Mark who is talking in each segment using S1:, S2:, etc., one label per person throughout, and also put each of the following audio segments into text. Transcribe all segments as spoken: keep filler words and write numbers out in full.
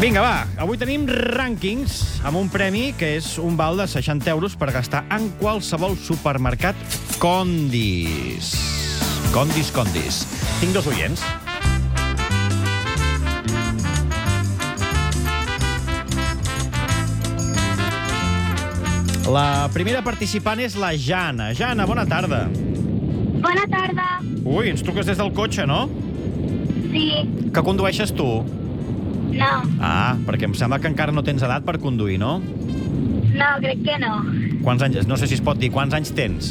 S1: Vinga, va, avui tenim rànquings amb un premi que és un val de seixanta euros per gastar en qualsevol supermercat Condis. Condis, Condis. Tinc dos oients. La primera participant és la Jana. Jana, bona tarda.
S2: Bona tarda.
S1: Ui, ens truques des del cotxe, no?
S2: Sí.
S1: Que condueixes tu?
S2: No.
S1: Ah, perquè em sembla que encara no tens edat per conduir, no?
S2: No, crec que no.
S1: Quants anys? No sé si es pot dir. Quants anys tens?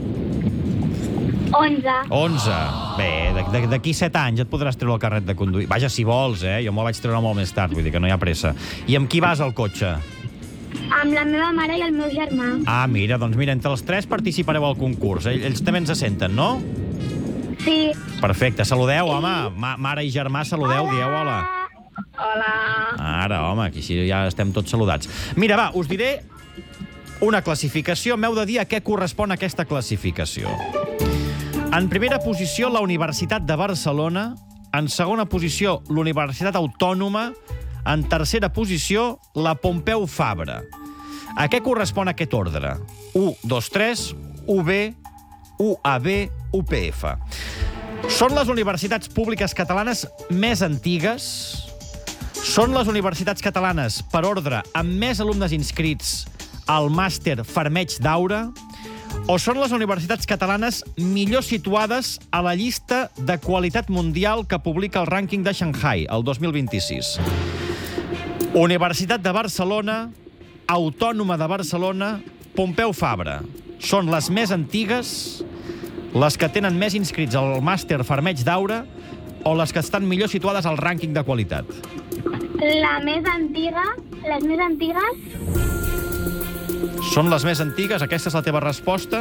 S2: Onze.
S1: Onze. Bé, d'aquí set anys et podràs treure el carnet de conduir. Vaja, si vols, eh? Jo me'l vaig treure molt més tard, vull dir que no hi ha pressa. I amb qui vas al cotxe?
S2: Amb la meva mare i el meu germà.
S1: Ah, mira, doncs mira, entre els tres participareu al concurs. Ells també ens senten, no?
S2: Sí.
S1: Perfecte. Saludeu, home. Ma mare i germà, saludeu,
S2: Hola.
S1: dieu hola.
S2: Hola.
S1: Ara, home, aquí sí ja estem tots saludats. Mira, va, us diré una classificació. M'heu de dir a què correspon aquesta classificació. En primera posició, la Universitat de Barcelona. En segona posició, l'Universitat Autònoma. En tercera posició, la Pompeu Fabra. A què correspon aquest ordre? u, dos, tres, U B, U A B, U P F. Són les universitats públiques catalanes més antigues. Són les universitats catalanes, per ordre, amb més alumnes inscrits al màster Fermeig d'Aura. O són les universitats catalanes millor situades a la llista de qualitat mundial que publica el rànquing de Shanghai, el dos mil vint-i-sis. Universitat de Barcelona, Autònoma de Barcelona, Pompeu Fabra. Són les més antigues, les que tenen més inscrits al màster Fermeig d'Aura o les que estan millor situades al rànquing de qualitat?
S2: La més antiga, les més antigues...
S1: Són les més antigues? Aquesta és la teva resposta?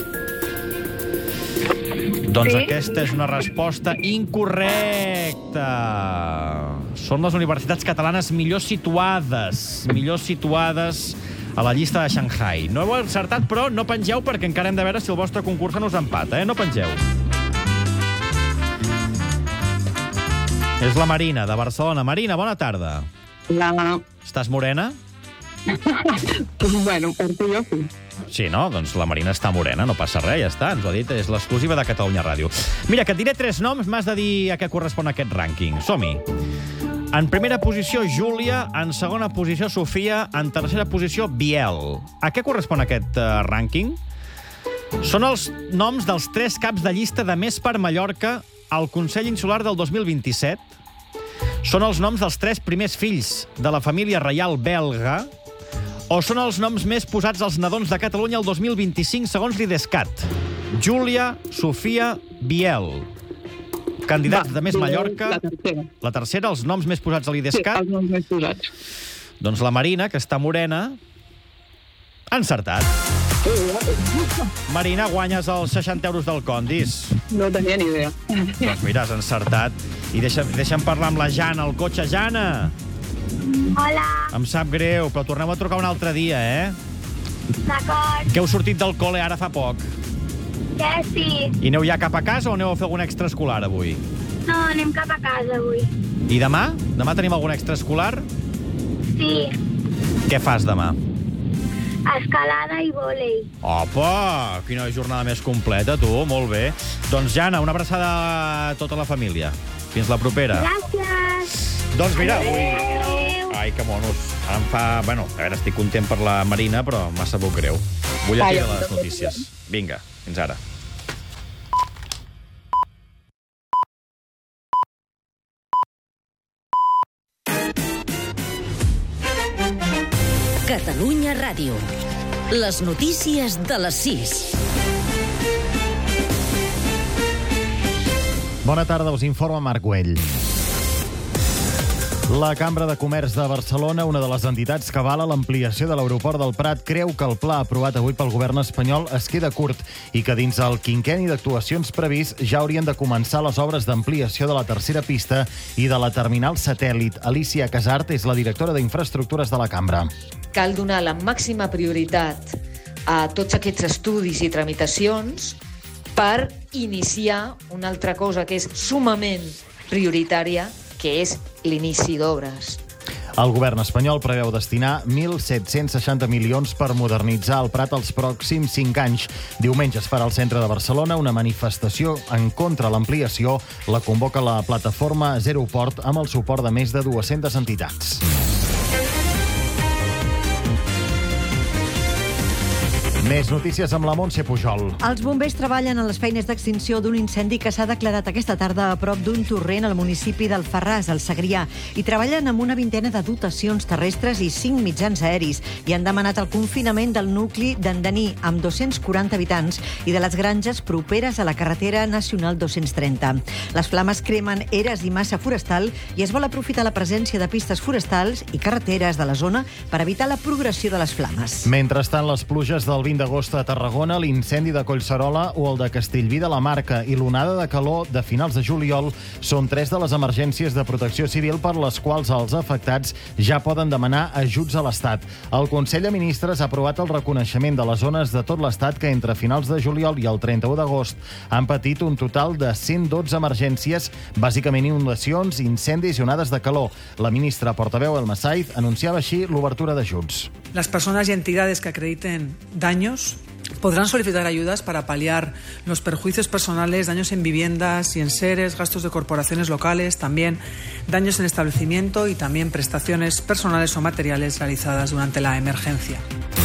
S1: Doncs
S2: Sí.
S1: aquesta és una resposta incorrecta. Són les universitats catalanes millor situades, millor situades a la llista de Shanghai. No heu encertat, però no pengeu perquè encara hem de veure si el vostre concurs no us empata, eh? No pengeu. És la Marina, de Barcelona. Marina, bona tarda.
S3: La...
S1: Estàs morena?
S3: Bueno, per tu jo sí.
S1: Sí, no? Doncs la Marina està morena, no passa res, ja està. Ens ho ha dit, és l'exclusiva de Catalunya Ràdio. Mira, que et diré tres noms, m'has de dir a què correspon aquest rànquing. Som-hi. En primera posició, Júlia. En segona posició, Sofia. En tercera posició, Biel. A què correspon aquest uh, rànquing? Són els noms dels tres caps de llista de Més per Mallorca al Consell Insular del dos mil vint-i-set. Són els noms dels tres primers fills de la família reial belga. O són els noms més posats als nadons de Catalunya el dos mil vint-i-cinc, segons l'Idescat? Júlia, Sofia, Biel. Candidats
S3: Va,
S1: de Més Mallorca.
S3: La tercera.
S1: La tercera, els noms més posats a
S3: Sí,
S1: l'Idescat.
S3: els noms més posats.
S1: Doncs la Marina, que està morena, ha encertat. Marina, guanyes els seixanta euros del Condis.
S3: No tenia ni idea.
S1: Doncs mira, has encertat. I deixa'm, deixa'm parlar amb la Jana, al cotxe. Jana,
S2: Hola.
S1: em sap greu, però tornem a trucar un altre dia, eh?
S2: D'acord.
S1: Que heu sortit del col·le ara fa poc.
S2: Que sí.
S1: I aneu ja cap a casa o aneu a fer algun extraescolar avui?
S2: No, anem cap a casa avui.
S1: I demà? Demà tenim algun extraescolar?
S2: Sí.
S1: Què fas demà?
S2: Escalada i vòlei.
S1: Opa, quina jornada més completa, tu, molt bé. Doncs, Jana, una abraçada a tota la família. Fins la propera.
S2: Gràcies.
S1: Doncs mira, avui...
S2: Adéu.
S1: Ai, que monos. Ara em fa... Bueno, a veure, estic content per la Marina, però m'ha sabut greu. Vull llegir
S3: Calla.
S1: les notícies. Vinga, fins ara.
S4: Catalunya Ràdio. Les notícies de les sis.
S5: Bona tarda, us informa Marc Güell. La Cambra de Comerç de Barcelona, una de les entitats que avala l'ampliació de l'aeroport del Prat, creu que el pla aprovat avui pel govern espanyol es queda curt i que dins el quinquenni d'actuacions previst ja haurien de començar les obres d'ampliació de la tercera pista i de la terminal satèl·lit. Alicia Casart és la directora d'Infraestructures de la Cambra.
S6: Cal donar la màxima prioritat a tots aquests estudis i tramitacions per iniciar una altra cosa que és sumament prioritària, que és l'inici d'obres.
S5: El govern espanyol preveu destinar mil set-cents seixanta milions per modernitzar el Prat els pròxims cinc anys. Diumenge es farà al centre de Barcelona una manifestació en contra de l'ampliació. La convoca la plataforma Zero Port amb el suport de més de dues-centes entitats. Més notícies amb la Montse Pujol.
S7: Els bombers treballen en les feines d'extinció d'un incendi que s'ha declarat aquesta tarda a prop d'un torrent al municipi d'Alfarràs, al Segrià, i treballen amb una vintena de dotacions terrestres i cinc mitjans aeris i han demanat el confinament del nucli d'Andaní, amb dos-cents quaranta habitants, i de les granges properes a la carretera nacional dos-cents trenta. Les flames cremen eres i massa forestal i es vol aprofitar la presència de pistes forestals i carreteres de la zona per evitar la progressió de les flames.
S5: Mentrestant, les pluges del vint d'agost a Tarragona, l'incendi de Collserola o el de Castellví de la Marca i l'onada de calor de finals de juliol són tres de les emergències de protecció civil per les quals els afectats ja poden demanar ajuts a l'Estat. El Consell de Ministres ha aprovat el reconeixement de les zones de tot l'Estat que entre finals de juliol i el trenta-u d'agost han patit un total de cent dotze emergències, bàsicament inundacions, incendis i onades de calor. La ministra portaveu Elma Saiz anunciava així l'obertura d'ajuts.
S8: Las personas y entidades que acrediten daños podrán solicitar ayudas para paliar los perjuicios personales, daños en viviendas y en seres, gastos de corporaciones locales, también daños en establecimiento y también prestaciones personales o materiales realizadas durante la emergencia.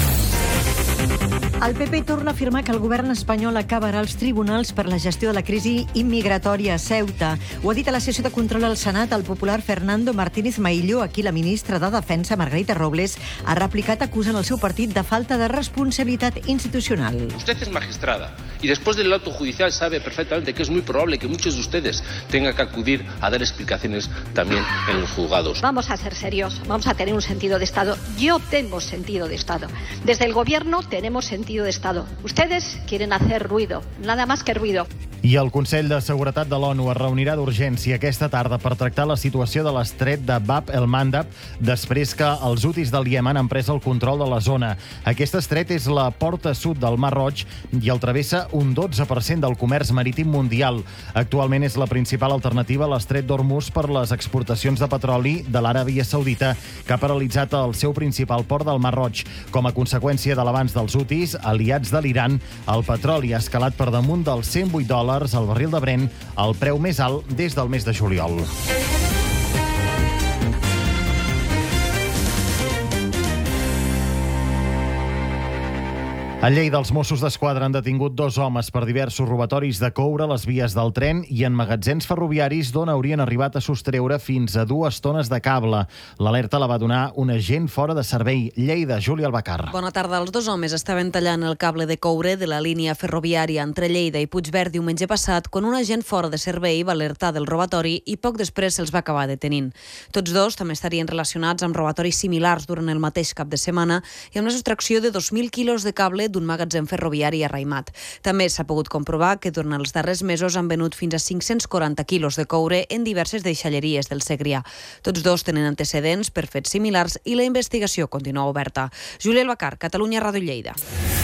S7: El P P torna a afirmar que el govern espanyol acabarà els tribunals per la gestió de la crisi immigratòria a Ceuta. Ho ha dit a la sessió de control al Senat el popular Fernando Martínez Maillo, a qui la ministra de Defensa, Margarita Robles, ha replicat acusant el seu partit de falta de responsabilitat institucional.
S9: Usted es magistrada y después del auto judicial sabe perfectamente que es muy probable que muchos de ustedes tengan que acudir a dar explicaciones también en los juzgados.
S10: Vamos a ser serios, vamos a tener un sentido de Estado. Yo tengo sentido de Estado. Desde el gobierno tenemos sentido de Estado. Ustedes quieren hacer ruido, nada más que ruido.
S5: I el Consell de Seguretat de l'ONU es reunirà d'urgència aquesta tarda per tractar la situació de l'estret de Bab el-Mandab després que els hutis del Iemen han pres el control de la zona. Aquest estret és la porta sud del Mar Roig i el travessa un dotze per cent del comerç marítim mundial. Actualment és la principal alternativa a l'estret d'Hormuz per les exportacions de petroli de l'Aràbia Saudita, que ha paralitzat el seu principal port del Mar Roig. Com a conseqüència de l'avanç dels hutis, aliats de l'Iran, el petroli ha escalat per damunt dels cent vuit dòlars al barril de Brent, el preu més alt des del mes de juliol. A Lleida, els Mossos d'Esquadra han detingut dos homes per diversos robatoris de coure a les vies del tren i en magatzems ferroviaris d'on haurien arribat a sostreure fins a dues tones de cable. L'alerta la va donar un agent fora de servei. Lleida, Júlia Albacar.
S11: Bona tarda. Els dos homes estaven tallant el cable de coure de la línia ferroviària entre Lleida i Puigverd diumenge passat quan un agent fora de servei va alertar del robatori i poc després se'ls va acabar detenint. Tots dos també estarien relacionats amb robatoris similars durant el mateix cap de setmana i amb la sostracció de dos mil quilos de cable d'un magatzem ferroviari a Raimat. També s'ha pogut comprovar que durant els darrers mesos han venut fins a cinc-cents quaranta quilos de coure en diverses deixalleries del Segrià. Tots dos tenen antecedents per fets similars i la investigació continua oberta. Júlia Albacar, Catalunya Ràdio Lleida.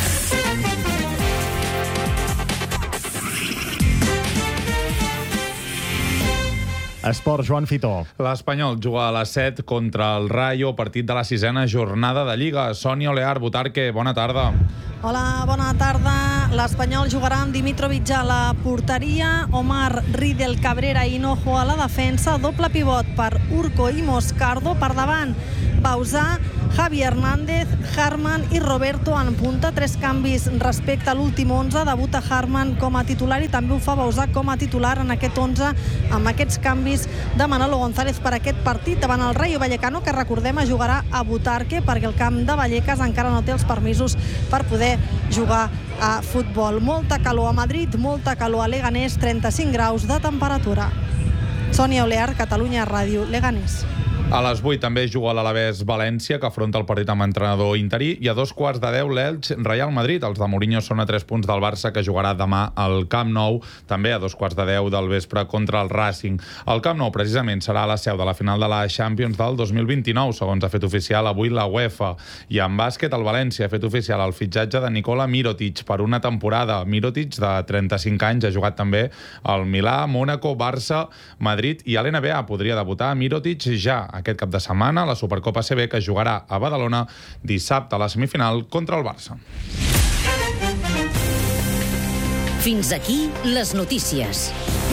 S5: Esport, Joan Fitó.
S12: L'Espanyol juga a les set contra el Rayo, partit de la sisena jornada de Lliga. Sònia Olear, Butarque, bona tarda.
S13: Hola, bona tarda. L'Espanyol jugarà amb Dimitrovic a la porteria, Omar, Riedel, Cabrera i Hinojo a la defensa, doble pivot per Urco i Moscardo, per davant Bausà, Javi Hernández, Harman i Roberto en punta. Tres canvis respecte a l'últim onze. Debuta Harman com a titular i també ho fa Bausà com a titular en aquest onze, amb aquests canvis de Manolo González per aquest partit davant el Rayo Vallecano, que recordem es jugarà a Butarque perquè el camp de Vallecas encara no té els permisos per poder jugar a futbol. Molta calor a Madrid, molta calor a Leganés, trenta-cinc graus de temperatura. Sònia Olear, Catalunya Ràdio, Leganés.
S12: A les vuit també juga l'Alavés València, que afronta el partit amb entrenador interí, i a dos quarts de deu l'Elx Real Madrid. Els de Mourinho són a tres punts del Barça, que jugarà demà al Camp Nou, també a dos quarts de deu del vespre contra el Racing. El Camp Nou, precisament, serà la seu de la final de la Champions del dos mil vint-i-nou, segons ha fet oficial avui la UEFA. I en bàsquet, el València ha fet oficial el fitxatge de Nikola Mirotic per una temporada. Mirotic, de trenta-cinc anys, ha jugat també al Milà, Mónaco, Barça, Madrid i a l'N B A. Podria debutar Mirotic ja aquest cap de setmana la Supercopa A C B, que jugarà a Badalona dissabte a la semifinal contra el Barça.
S4: Fins aquí les notícies.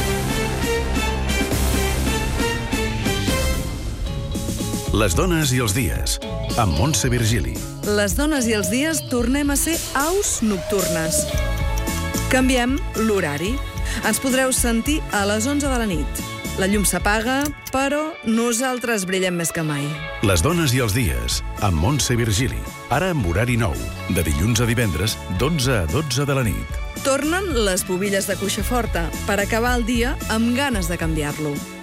S14: Les dones i els dies, amb Montse Virgili.
S15: Les dones i els dies tornem a ser aus nocturnes. Canviem l'horari. Ens podreu sentir a les onze de la nit. La llum s'apaga, però nosaltres brillem més que mai.
S14: Les dones i els dies, amb Montse Virgili. Ara amb horari nou, de dilluns a divendres, d'onze a dotze de la nit.
S15: Tornen les bobilles de cuixa forta per acabar el dia amb ganes de canviar-lo.